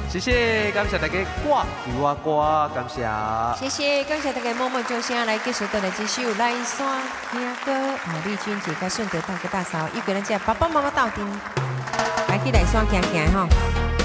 谢谢，感谢大家歌为我歌，感谢。 谢谢，感谢大家默默掌声来继续带来这首《来山听歌》。丽君姐跟顺德大哥大嫂，一个人在爸爸妈妈到顶，来去来山行行吼。